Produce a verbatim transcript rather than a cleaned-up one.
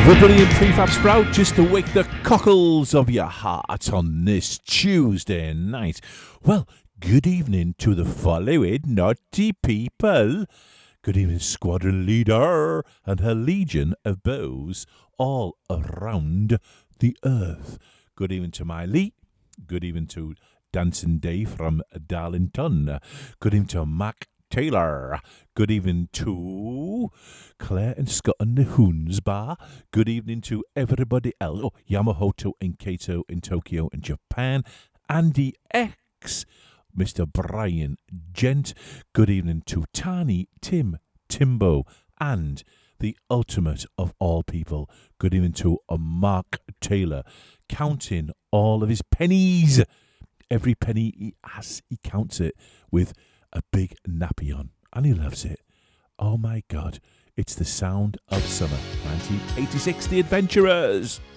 The brilliant prefab sprout just to wake the cockles of your heart on this Tuesday night. Well, good evening to the following naughty people. Good evening, squadron leader and her legion of bows all around the earth. Good evening to my Lee. Good evening to Dancing Day from Darlington. Good evening to Mac Taylor. Good evening to Claire and Scott and the Hoons Bar. Good evening to everybody else. Oh, Yamamoto and Kato in Tokyo in Japan. Andy X. Mister Brian Gent. Good evening to Tani, Tim, Timbo, and the ultimate of all people. Good evening to uh, Mark Taylor, counting all of his pennies. Every penny he has, he counts it with a big nappy on, and he loves it. Oh my God, it's the sound of summer. nineteen eighty-six, The Adventurers.